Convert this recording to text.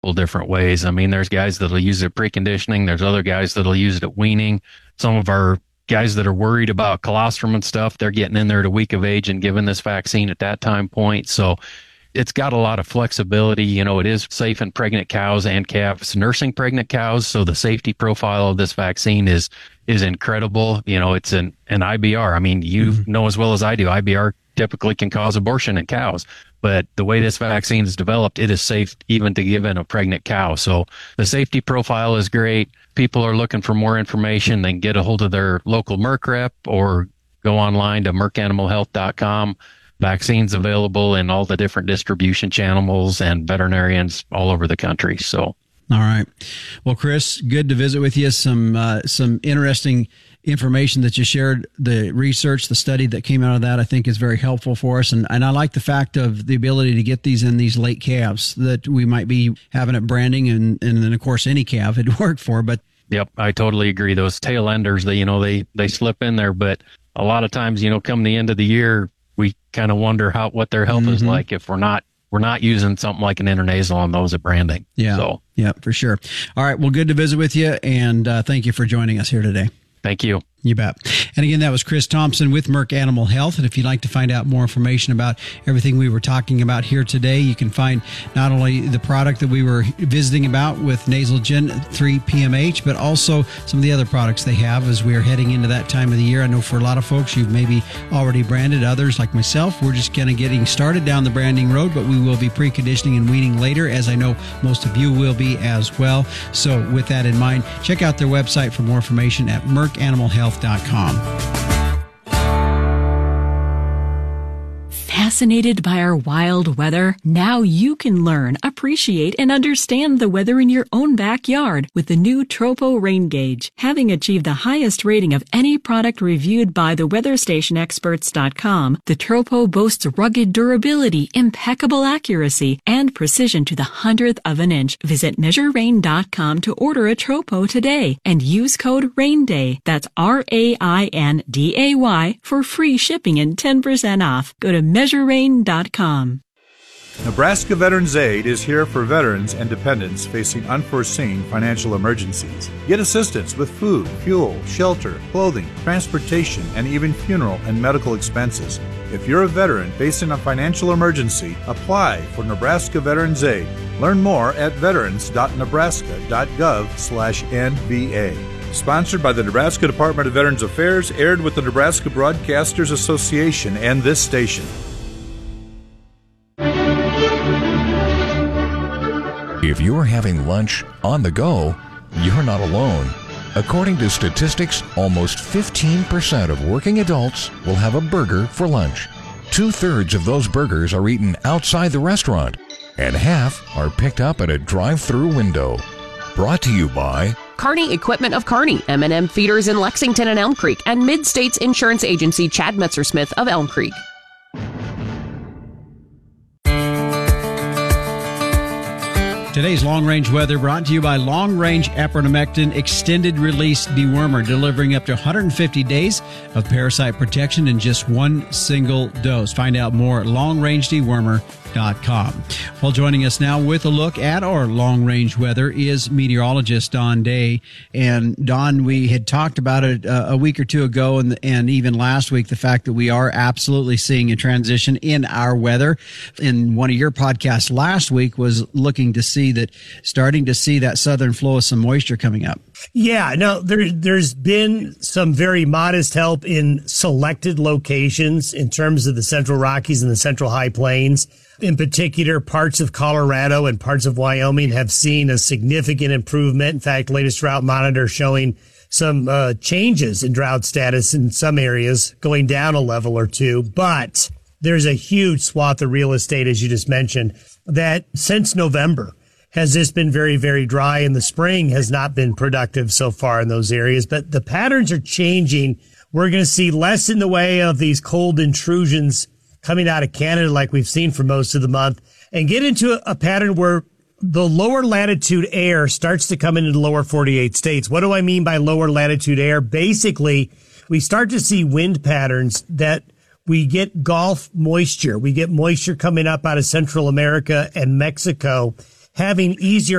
multiple different ways. I mean, there's guys that'll use it at preconditioning. There's other guys that'll use it at weaning. Some of our guys that are worried about colostrum and stuff, they're getting in there at a week of age and giving this vaccine at that time point. So it's got a lot of flexibility. You know, it is safe in pregnant cows and calves, nursing pregnant cows. So the safety profile of this vaccine is incredible. You know, it's an IBR. I mean, you know as well as I do, IBR typically can cause abortion in cows. But the way this vaccine is developed, it is safe even to give in a pregnant cow. So the safety profile is great. People are looking for more information. They can get a hold of their local Merck rep or go online to mercanimalhealth.com. Vaccines available in all the different distribution channels and veterinarians all over the country. So, all right. Well, Chris, good to visit with you. Some interesting information that you shared. The research, the study that came out of that, I think is very helpful for us. And I like the fact of the ability to get these in these late calves that we might be having at branding and then of course any calf it worked for. But yep, I totally agree. Those tail enders, they slip in there, but a lot of times, come the end of the year, we kind of wonder what their health is like if we're not using something like an intranasal on those at branding. Yeah. So, yeah, for sure. All right. Well, good to visit with you. And thank you for joining us here today. Thank you. You bet. And again, that was Chris Thompson with Merck Animal Health. And if you'd like to find out more information about everything we were talking about here today, you can find not only the product that we were visiting about with Nasalgen 3 PMH, but also some of the other products they have as we are heading into that time of the year. I know for a lot of folks, you've maybe already branded. Others, like myself, we're just kind of getting started down the branding road, but we will be preconditioning and weaning later, as I know most of you will be as well. So with that in mind, check out their website for more information at mercanimalhealth.com. Fascinated by our wild weather? Now you can learn, appreciate, and understand the weather in your own backyard with the new Tropo Rain Gauge. Having achieved the highest rating of any product reviewed by the WeatherStationExperts.com, the Tropo boasts rugged durability, impeccable accuracy, and precision to the 100th of an inch. Visit MeasureRain.com to order a Tropo today and use code RAINDAY, that's RAINDAY, for free shipping and 10% off. Go to MeasureRain.com. Nebraska Veterans Aid is here for veterans and dependents facing unforeseen financial emergencies. Get assistance with food, fuel, shelter, clothing, transportation, and even funeral and medical expenses. If you're a veteran facing a financial emergency, apply for Nebraska Veterans Aid. Learn more at veterans.nebraska.gov/NVA. Sponsored by the Nebraska Department of Veterans Affairs, aired with the Nebraska Broadcasters Association and this station. If you're having lunch on the go, you're not alone. According to statistics, almost 15% of working adults will have a burger for lunch. 2/3 of those burgers are eaten outside the restaurant, and half are picked up at a drive-through window. Brought to you by Kearney Equipment of Kearney, M&M Feeders in Lexington and Elm Creek, and Mid-States Insurance Agency Chad Metzersmith of Elm Creek. Today's long-range weather brought to you by long-range Apronomectin extended release dewormer, delivering up to 150 days of parasite protection in just one single dose. Find out more at longrangedewormer.com. Well, joining us now with a look at our long-range weather is meteorologist Don Day. And Don, we had talked about it a week or two ago and even last week, the fact that we are absolutely seeing a transition in our weather. In one of your podcasts last week was looking to starting to see that southern flow of some moisture coming up. Yeah, no, there's been some very modest help in selected locations in terms of the Central Rockies and the Central High Plains. In particular, parts of Colorado and parts of Wyoming have seen a significant improvement. In fact, latest drought monitor showing some changes in drought status in some areas, going down a level or two. But there's a huge swath of real estate, as you just mentioned, that since November has this been very, very dry, and the spring has not been productive so far in those areas. But the patterns are changing. We're going to see less in the way of these cold intrusions coming out of Canada like we've seen for most of the month, and get into a pattern where the lower latitude air starts to come into the lower 48 states. What do I mean by lower latitude air? Basically, we start to see wind patterns that we get Gulf moisture. We get moisture coming up out of Central America and Mexico, having easier